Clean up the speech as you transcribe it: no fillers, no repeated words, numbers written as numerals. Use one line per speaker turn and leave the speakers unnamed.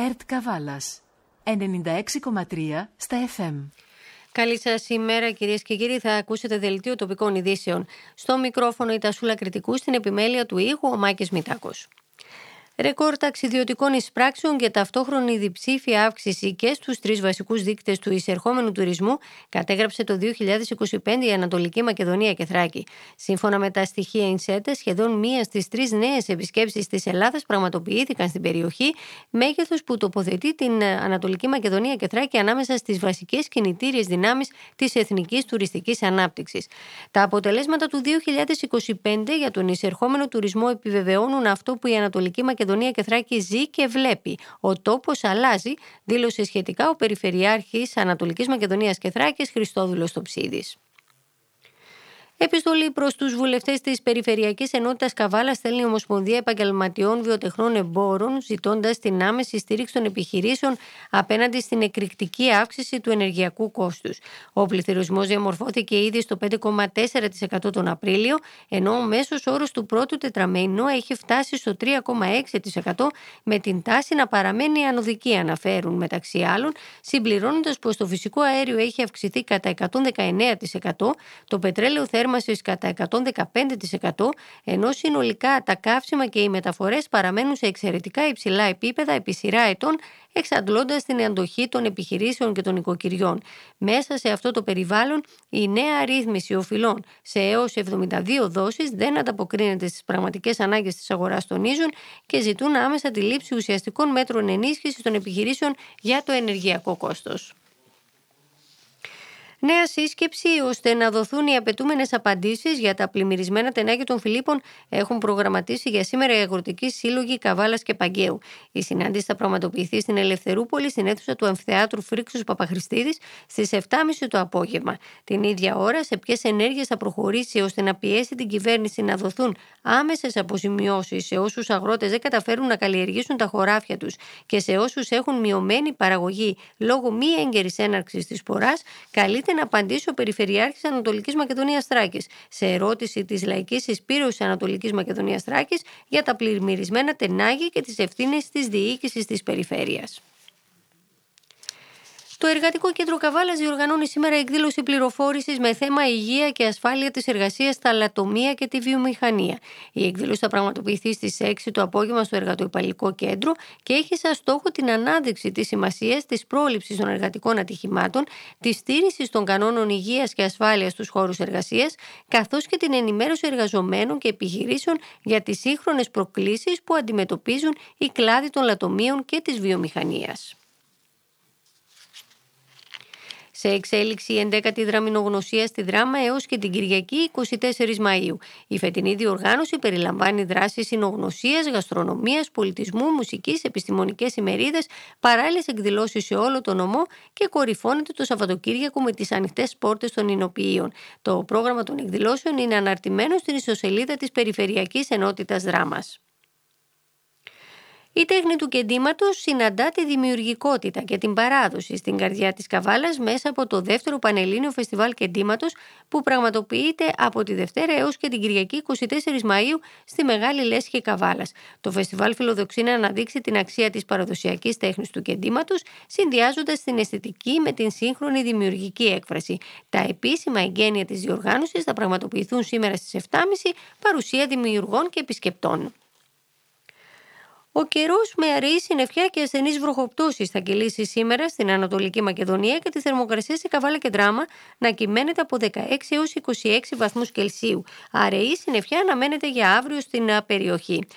ΕΡΤ Καβάλας, 96,3 στα FM.
Καλή σας ημέρα, κυρίες και κύριοι. Θα ακούσετε δελτίο τοπικών ειδήσεων. Στο μικρόφωνο η Τασούλα Κρητικού, στην επιμέλεια του ήχου ο Μάκης Μητάκος. Ρεκόρ ταξιδιωτικών εισπράξεων και ταυτόχρονη διψήφια αύξηση και στους τρεις βασικούς δείκτες του εισερχόμενου τουρισμού κατέγραψε το 2025 η Ανατολική Μακεδονία και Θράκη. Σύμφωνα με τα στοιχεία ΙΝΣΕΤΕ, σχεδόν μία στις τρεις νέες επισκέψεις της Ελλάδας πραγματοποιήθηκαν στην περιοχή, μέγεθος που τοποθετεί την Ανατολική Μακεδονία και Θράκη ανάμεσα στις βασικές κινητήριες δυνάμεις της εθνικής τουριστικής ανάπτυξης. Τα αποτελέσματα του 2025 για τον εισερχόμενο τουρισμό επιβεβαιώνουν αυτό που η Ανατολική Μακεδονία και Θράκη ζει και βλέπει. Ο τόπος αλλάζει, δήλωσε σχετικά ο Περιφερειάρχης Ανατολικής Μακεδονίας και Θράκης Χριστόδουλος Τοψίδης. Επιστολή προς τους βουλευτές της Περιφερειακής Ενότητας Καβάλας στέλνει η Ομοσπονδία Επαγγελματιών Βιοτεχνών Εμπόρων, ζητώντας την άμεση στήριξη των επιχειρήσεων απέναντι στην εκρηκτική αύξηση του ενεργειακού κόστους. Ο πληθωρισμός διαμορφώθηκε ήδη στο 5,4% τον Απρίλιο, ενώ ο μέσος όρος του πρώτου τετραμήνου έχει φτάσει στο 3,6%, με την τάση να παραμένει ανωδική, αναφέρουν μεταξύ άλλων, συμπληρώνοντας πως το φυσικό αέριο έχει αυξηθεί κατά 119%, το πετρέλαιο θέρμανσης κατά 115%, ενώ συνολικά τα καύσιμα και οι μεταφορές παραμένουν σε εξαιρετικά υψηλά επίπεδα επί σειρά ετών, εξαντλώντας την αντοχή των επιχειρήσεων και των οικοκυριών. Μέσα σε αυτό το περιβάλλον, η νέα ρύθμιση οφειλών σε έως 72 δόσεις δεν ανταποκρίνεται στις πραγματικές ανάγκες της αγοράς, τονίζουν, και ζητούν άμεσα τη λήψη ουσιαστικών μέτρων ενίσχυσης των επιχειρήσεων για το ενεργειακό κόστος. Νέα σύσκεψη ώστε να δοθούν οι απαιτούμενες απαντήσεις για τα πλημμυρισμένα τενάκια των Φιλίππων έχουν προγραμματίσει για σήμερα οι αγροτικοί σύλλογοι Καβάλας και Παγκαίου. Η συνάντηση θα πραγματοποιηθεί στην Ελευθερούπολη, στην αίθουσα του Αμφιθεάτρου Φρίξους Παπαχρηστίδης, στις 7.30 το απόγευμα. Την ίδια ώρα, σε ποιες ενέργειες θα προχωρήσει ώστε να πιέσει την κυβέρνηση να δοθούν άμεσες αποζημιώσεις σε όσους αγρότες δεν καταφέρουν να καλλιεργήσουν τα χωράφια τους και σε όσους έχουν μειωμένη παραγωγή λόγω μη έγκαιρης έναρξης της σποράς, καλείται να απαντήσει ο Περιφερειάρχης Ανατολικής Μακεδονίας Θράκης σε ερώτηση της Λαϊκής Συσπήρωσης Ανατολικής Μακεδονίας Θράκης για τα πλημμυρισμένα τενάγια και τις ευθύνες της διοίκησης της περιφέρειας. Το Εργατικό Κέντρο Καβάλας διοργανώνει σήμερα εκδήλωση πληροφόρησης με θέμα υγεία και ασφάλεια της εργασίας στα λατομεία και τη βιομηχανία. Η εκδήλωση θα πραγματοποιηθεί στις 6 το απόγευμα στο Εργατοϊπαλλικό Κέντρο και έχει σαν στόχο την ανάδειξη της σημασίας της πρόληψης των εργατικών ατυχημάτων, της στήρησης των κανόνων υγείας και ασφάλειας στους χώρους εργασίας, καθώς και την ενημέρωση εργαζομένων και επιχειρήσεων για τις σύγχρονες προκλήσεις που αντιμετωπίζουν οι κλάδοι των λατομείων και της βιομηχανίας. Σε εξέλιξη η 11η δραμηνογνωσία στη Δράμα έως και την Κυριακή 24 Μαΐου. Η φετινή διοργάνωση περιλαμβάνει δράσεις συνογνωσίας, γαστρονομίας, πολιτισμού, μουσικής, επιστημονικές ημερίδες, παράλληλες εκδηλώσεις σε όλο τον νομό και κορυφώνεται το Σαββατοκύριακο με τις ανοιχτές πόρτες των Ινοποιείων. Το πρόγραμμα των εκδηλώσεων είναι αναρτημένο στην ιστοσελίδα της Περιφερειακής Ενότητας Δράμας. Η τέχνη του κεντήματος συναντά τη δημιουργικότητα και την παράδοση στην καρδιά της Καβάλας μέσα από το δεύτερο Πανελλήνιο Φεστιβάλ Κεντήματος που πραγματοποιείται από τη Δευτέρα έως και την Κυριακή 24 Μαΐου στη Μεγάλη Λέσχη Καβάλας. Το φεστιβάλ φιλοδοξεί να αναδείξει την αξία της παραδοσιακής τέχνης του κεντήματος, συνδυάζοντας την αισθητική με την σύγχρονη δημιουργική έκφραση. Τα επίσημα εγγένεια της διοργάνωσης θα πραγματοποιηθούν σήμερα στις 7.30, παρουσία δημιουργών και επισκεπτών. Ο καιρός με αραιή συννεφιά και ασθενείς βροχοπτώσεις θα κυλήσει σήμερα στην Ανατολική Μακεδονία και τη θερμοκρασία σε Καβάλα και Δράμα να κυμαίνεται από 16 έως 26 βαθμούς Κελσίου. Αραιή συννεφιά αναμένεται για αύριο στην περιοχή.